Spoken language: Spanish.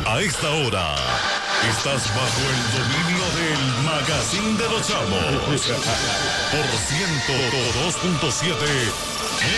A esta hora, estás bajo el dominio del Magazine de los Chamos. Por 102.7